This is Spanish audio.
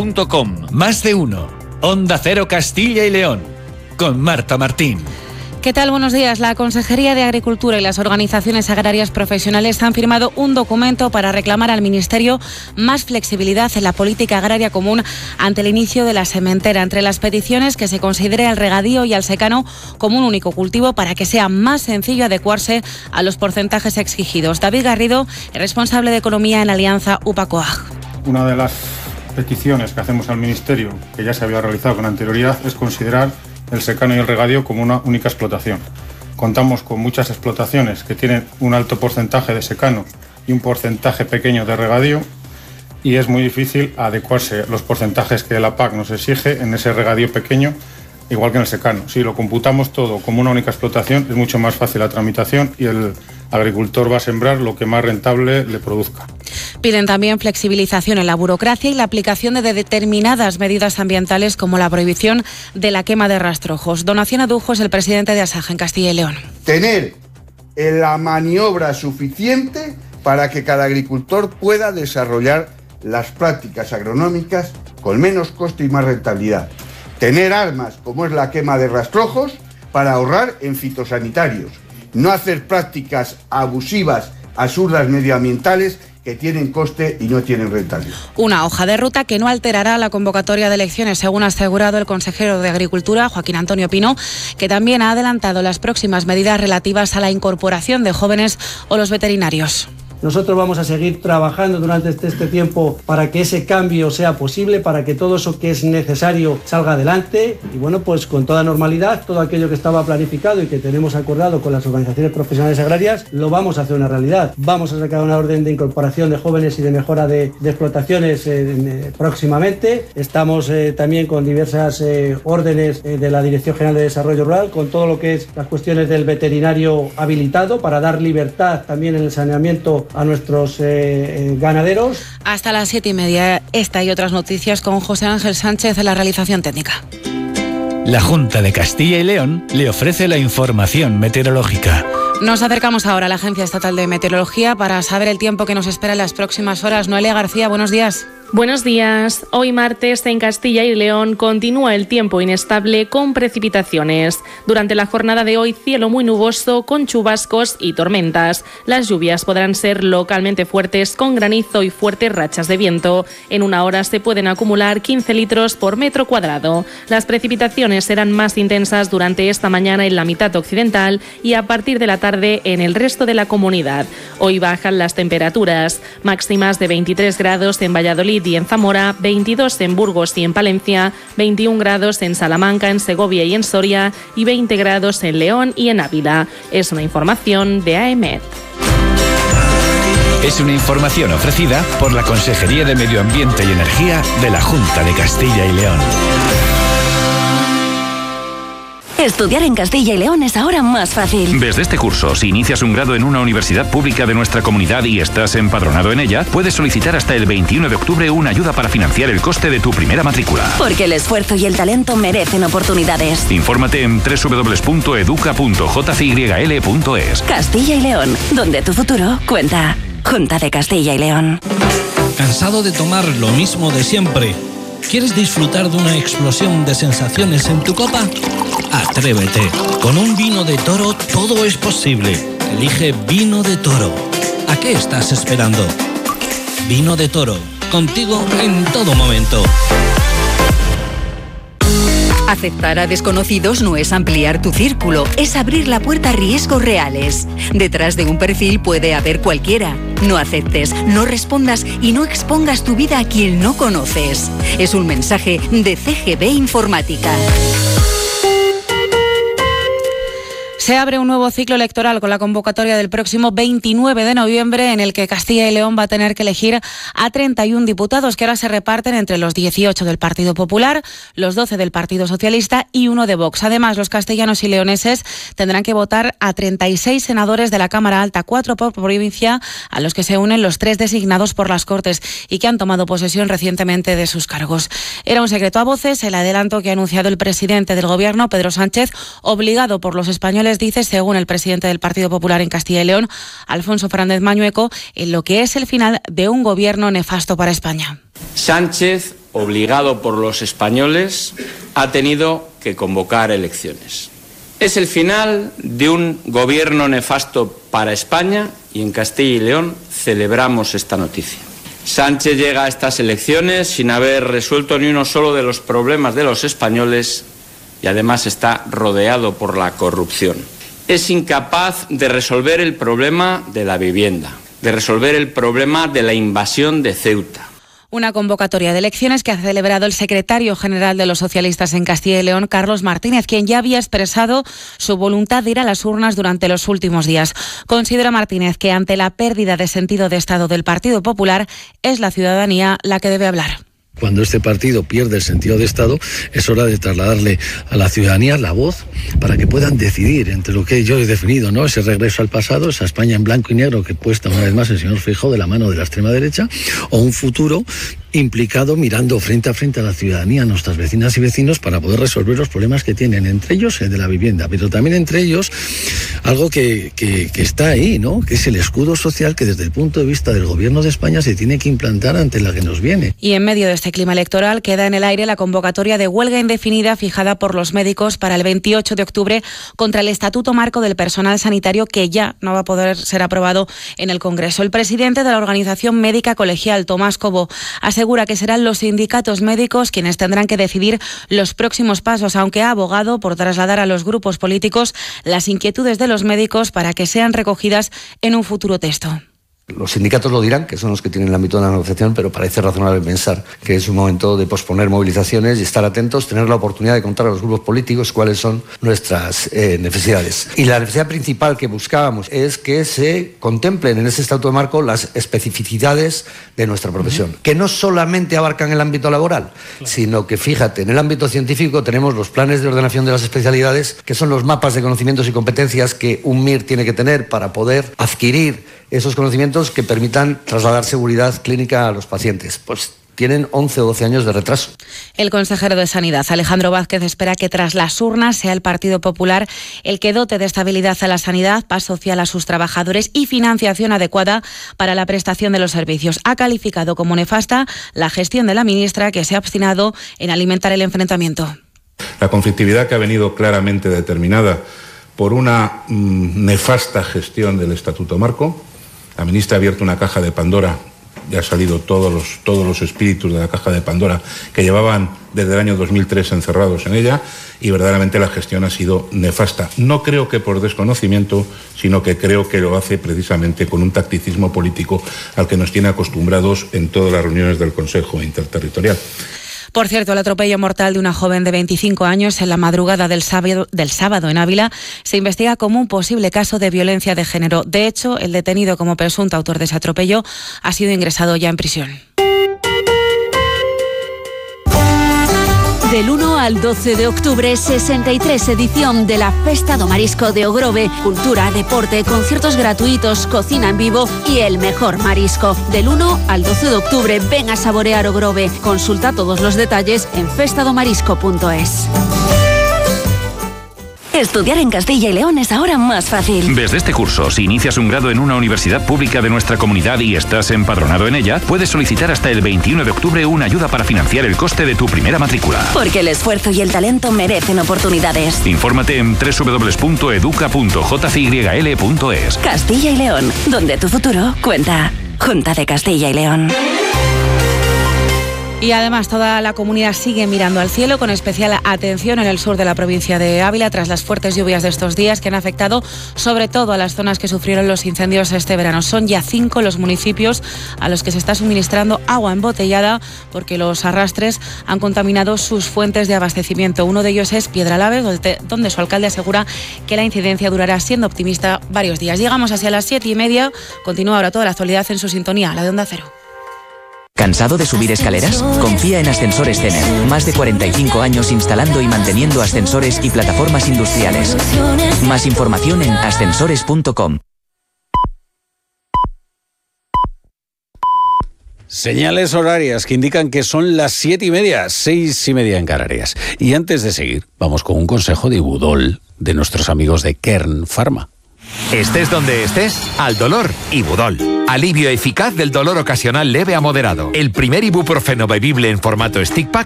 secano.com. Más de uno. Onda Cero Castilla y León. Con Marta Martín. ¿Qué tal? Buenos días. La Consejería de Agricultura y las organizaciones agrarias profesionales han firmado un documento para reclamar al Ministerio más flexibilidad en la política agraria común ante el inicio de la sementera. Entre las peticiones, que se considere al regadío y al secano como un único cultivo para que sea más sencillo adecuarse a los porcentajes exigidos. David Garrido, el responsable de Economía en Alianza UPA-COAG. Una de las peticiones que hacemos al Ministerio, que ya se había realizado con anterioridad, es considerar el secano y el regadío como una única explotación. Contamos con muchas explotaciones que tienen un alto porcentaje de secano y un porcentaje pequeño de regadío, y es muy difícil adecuarse los porcentajes que la PAC nos exige en ese regadío pequeño, igual que en el secano. Si lo computamos todo como una única explotación, es mucho más fácil la tramitación y el agricultor va a sembrar lo que más rentable le produzca. Piden también flexibilización en la burocracia y la aplicación de determinadas medidas ambientales, como la prohibición de la quema de rastrojos. Donación Adujo es el presidente de Asaja en Castilla y León. Tener la maniobra suficiente para que cada agricultor pueda desarrollar las prácticas agronómicas con menos coste y más rentabilidad. Tener armas, como es la quema de rastrojos, para ahorrar en fitosanitarios. No hacer prácticas abusivas, absurdas medioambientales que tienen coste y no tienen rentabilidad. Una hoja de ruta que no alterará la convocatoria de elecciones, según ha asegurado el consejero de Agricultura, Joaquín Antonio Pino, que también ha adelantado las próximas medidas relativas a la incorporación de jóvenes o los veterinarios. Nosotros vamos a seguir trabajando durante este tiempo para que ese cambio sea posible, para que todo eso que es necesario salga adelante y bueno, pues con toda normalidad, todo aquello que estaba planificado y que tenemos acordado con las organizaciones profesionales agrarias, lo vamos a hacer una realidad. Vamos a sacar una orden de incorporación de jóvenes y de mejora de explotaciones próximamente. Estamos también con diversas órdenes de la Dirección General de Desarrollo Rural, con todo lo que es las cuestiones del veterinario habilitado para dar libertad también en el saneamiento a nuestros ganaderos. Hasta las 7:30, esta y otras noticias con José Ángel Sánchez en la realización técnica. La Junta de Castilla y León le ofrece la información meteorológica. Nos acercamos ahora a la Agencia Estatal de Meteorología para saber el tiempo que nos espera en las próximas horas. Noelia García, buenos días. Buenos días. Hoy martes en Castilla y León continúa el tiempo inestable con precipitaciones. Durante la jornada de hoy, cielo muy nuboso con chubascos y tormentas. Las lluvias podrán ser localmente fuertes con granizo y fuertes rachas de viento. En una hora se pueden acumular 15 litros por metro cuadrado. Las precipitaciones serán más intensas durante esta mañana en la mitad occidental y a partir de la tarde en el resto de la comunidad. Hoy bajan las temperaturas, máximas de 23 grados en Valladolid y en Zamora, 22 en Burgos y en Palencia, 21 grados en Salamanca, en Segovia y en Soria y 20 grados en León y en Ávila. Es una información de AEMET. Es una información ofrecida por la Consejería de Medio Ambiente y Energía de la Junta de Castilla y León. Estudiar en Castilla y León es ahora más fácil. Desde este curso, si inicias un grado en una universidad pública de nuestra comunidad y estás empadronado en ella, puedes solicitar hasta el 21 de octubre una ayuda para financiar el coste de tu primera matrícula. Porque el esfuerzo y el talento merecen oportunidades. Infórmate en www.educa.jcyl.es. Castilla y León, donde tu futuro cuenta. Junta de Castilla y León. ¿Cansado de tomar lo mismo de siempre? ¿Quieres disfrutar de una explosión de sensaciones en tu copa? Atrévete. Con un vino de Toro todo es posible. Elige Vino de Toro. ¿A qué estás esperando? Vino de Toro. Contigo en todo momento. Aceptar a desconocidos no es ampliar tu círculo, es abrir la puerta a riesgos reales. Detrás de un perfil puede haber cualquiera. No aceptes, no respondas y no expongas tu vida a quien no conoces. Es un mensaje de CGB Informática. Se abre un nuevo ciclo electoral con la convocatoria del próximo 29 de noviembre en el que Castilla y León va a tener que elegir a 31 diputados que ahora se reparten entre los 18 del Partido Popular, los 12 del Partido Socialista y 1 de Vox. Además, los castellanos y leoneses tendrán que votar a 36 senadores de la Cámara Alta, 4 por provincia, a los que se unen los 3 designados por las Cortes y que han tomado posesión recientemente de sus cargos. Era un secreto a voces el adelanto que ha anunciado el presidente del Gobierno, Pedro Sánchez, obligado por los españoles, dice, según el presidente del Partido Popular en Castilla y León, Alfonso Fernández Mañueco, en lo que es el final de un gobierno nefasto para España. Sánchez obligado por los españoles, ha tenido que convocar elecciones. Es el final de un gobierno nefasto para España y en Castilla y León celebramos esta noticia. Sánchez llega a estas elecciones sin haber resuelto ni uno solo de los problemas de los españoles y además está rodeado por la corrupción. Es incapaz de resolver el problema de la vivienda, de resolver el problema de la invasión de Ceuta. Una convocatoria de elecciones que ha celebrado el secretario general de los socialistas en Castilla y León, Carlos Martínez, quien ya había expresado su voluntad de ir a las urnas durante los últimos días. Considera Martínez que ante la pérdida de sentido de Estado del Partido Popular es la ciudadanía la que debe hablar. Cuando este partido pierde el sentido de Estado, es hora de trasladarle a la ciudadanía la voz para que puedan decidir entre lo que yo he definido, ¿no? Ese regreso al pasado, esa España en blanco y negro que puesta una vez más el señor Feijóo de la mano de la extrema derecha, o un futuro implicado mirando frente a frente a la ciudadanía, a nuestras vecinas y vecinos, para poder resolver los problemas que tienen, entre ellos el de la vivienda, pero también entre ellos algo que está ahí, ¿no? Que es el escudo social que desde el punto de vista del Gobierno de España se tiene que implantar ante la que nos viene. Y en medio de este clima electoral queda en el aire la convocatoria de huelga indefinida fijada por los médicos para el 28 de octubre contra el Estatuto Marco del Personal Sanitario, que ya no va a poder ser aprobado en el Congreso. El presidente de la Organización Médica Colegial, Tomás Cobo, asegura que serán los sindicatos médicos quienes tendrán que decidir los próximos pasos, aunque ha abogado por trasladar a los grupos políticos las inquietudes de los médicos para que sean recogidas en un futuro texto. Los sindicatos lo dirán, que son los que tienen el ámbito de la negociación, pero parece razonable pensar que es un momento de posponer movilizaciones y estar atentos, tener la oportunidad de contar a los grupos políticos cuáles son nuestras necesidades. Y la necesidad principal que buscábamos es que se contemplen en ese estatuto de marco las especificidades de nuestra profesión, que no solamente abarcan el ámbito laboral, sino que, fíjate, en el ámbito científico tenemos los planes de ordenación de las especialidades, que son los mapas de conocimientos y competencias que un MIR tiene que tener para poder adquirir esos conocimientos que permitan trasladar seguridad clínica a los pacientes. Pues tienen 11 o 12 años de retraso. El consejero de Sanidad, Alejandro Vázquez, espera que tras las urnas sea el Partido Popular el que dote de estabilidad a la sanidad, paz social a sus trabajadores y financiación adecuada para la prestación de los servicios. Ha calificado como nefasta la gestión de la ministra, que se ha obstinado en alimentar el enfrentamiento. La conflictividad que ha venido claramente determinada por una nefasta gestión del Estatuto Marco. La ministra ha abierto una caja de Pandora, ya han salido todos los espíritus de la caja de Pandora que llevaban desde el año 2003 encerrados en ella, y verdaderamente la gestión ha sido nefasta. No creo que por desconocimiento, sino que creo que lo hace precisamente con un tacticismo político al que nos tiene acostumbrados en todas las reuniones del Consejo Interterritorial. Por cierto, el atropello mortal de una joven de 25 años en la madrugada del sábado en Ávila se investiga como un posible caso de violencia de género. De hecho, el detenido como presunto autor de ese atropello ha sido ingresado ya en prisión. Del 1 al 12 de octubre, 63 edición de la Festa do Marisco de Ogrove. Cultura, deporte, conciertos gratuitos, cocina en vivo y el mejor marisco. Del 1 al 12 de octubre, ven a saborear Ogrove. Consulta todos los detalles en festadomarisco.es. Estudiar en Castilla y León es ahora más fácil. Desde este curso, si inicias un grado en una universidad pública de nuestra comunidad y estás empadronado en ella, puedes solicitar hasta el 21 de octubre una ayuda para financiar el coste de tu primera matrícula. Porque el esfuerzo y el talento merecen oportunidades. Infórmate en www.educa.jcyl.es. Castilla y León, donde tu futuro cuenta. Junta de Castilla y León. Y además toda la comunidad sigue mirando al cielo con especial atención en el sur de la provincia de Ávila tras las fuertes lluvias de estos días que han afectado sobre todo a las zonas que sufrieron los incendios este verano. Son ya 5 los municipios a los que se está suministrando agua embotellada porque los arrastres han contaminado sus fuentes de abastecimiento. Uno de ellos es Piedralabes, donde su alcalde asegura que la incidencia durará, siendo optimista, varios días. Llegamos hacia las 7:30. Continúa ahora toda la actualidad en su sintonía, la de Onda Cero. ¿Cansado de subir escaleras? Confía en Ascensores Tener. Más de 45 años instalando y manteniendo ascensores y plataformas industriales. Más información en ascensores.com. Señales horarias que indican que son las 7:30, 6:30 en Canarias. Y antes de seguir, vamos con un consejo de Budol de nuestros amigos de Kern Pharma. Estés donde estés, al dolor, Ibudol. Alivio eficaz del dolor ocasional leve a moderado. El primer ibuprofeno bebible en formato stick pack